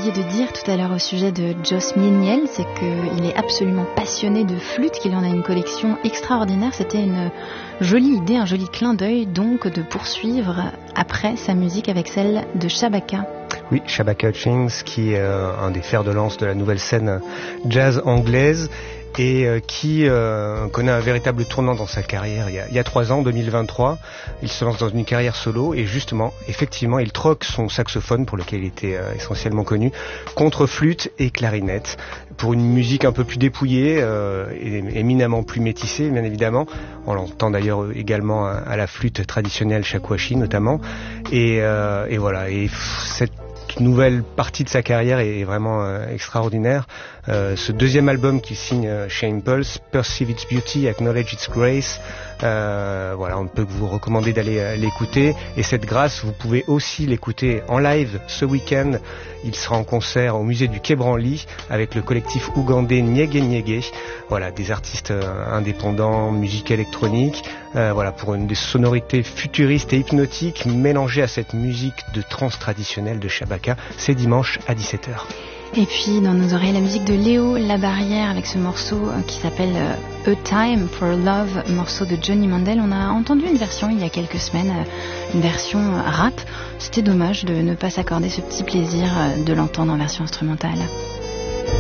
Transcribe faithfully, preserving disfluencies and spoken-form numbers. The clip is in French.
oublié de dire tout à l'heure au sujet de Joss Miniel, c'est qu'il est absolument passionné de flûte, qu'il en a une collection extraordinaire. C'était une jolie idée, un joli clin d'œil donc de poursuivre après sa musique avec celle de Shabaka. Oui, Shabaka Hutchings, qui est euh, un des fers de lance de la nouvelle scène jazz anglaise et euh, qui euh, connaît un véritable tournant dans sa carrière. Il y a, il y a trois ans, deux mille vingt-trois, il se lance dans une carrière solo et justement, effectivement, il troque son saxophone, pour lequel il était euh, essentiellement connu, contre flûte et clarinette, pour une musique un peu plus dépouillée euh, et éminemment plus métissée, bien évidemment. On l'entend d'ailleurs également à, à la flûte traditionnelle shakuhachi notamment. Et, euh, et voilà, et pff, cette nouvelle partie de sa carrière est vraiment euh, extraordinaire. Euh, ce deuxième album qu'il signe euh, chez Impulse, Perceive Its Beauty, Acknowledge Its Grace, euh, voilà, on ne peut que vous recommander d'aller euh, l'écouter. Et cette grâce, vous pouvez aussi l'écouter en live ce week-end. Il sera en concert au musée du Quai Branly avec le collectif ougandais Nyege Nyege. Voilà, des artistes euh, indépendants, musique électronique, euh, voilà, pour une des sonorités futuristes et hypnotiques mélangées à cette musique de trance traditionnelle de Shabaka. C'est dimanche à dix-sept heures. Et puis dans nos oreilles, la musique de Léo Labarrière avec ce morceau qui s'appelle A Time for Love, morceau de Johnny Mandel. On a entendu une version il y a quelques semaines, une version rap. C'était dommage de ne pas s'accorder ce petit plaisir de l'entendre en version instrumentale.